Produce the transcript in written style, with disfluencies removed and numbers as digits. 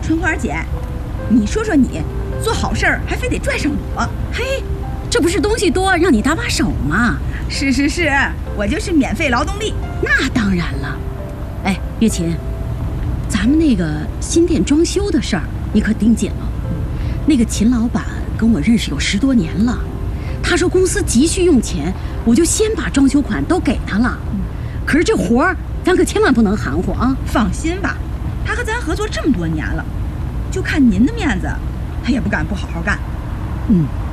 春花姐，你说说你，做好事儿还非得拽上我？ 嘿，这不是东西多让你搭把手吗？ 是，我就是免费劳动力。 那当然了。哎，月琴，咱们那个新店装修的事儿，你可盯紧了。那个秦老板跟我认识有10多年了，他说公司急需用钱，我就先把装修款都给他了。可是这活儿，咱可千万不能含糊啊！ 放心吧，他和咱合作这么多年了，就看您的面子，他也不敢不好好干。 嗯。